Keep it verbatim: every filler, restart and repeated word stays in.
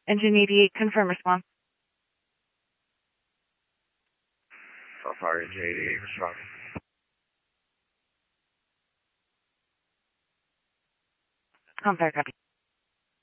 Engine eighty-eight, confirm response. So far, Engine eighty-eight, response. Confirm copy.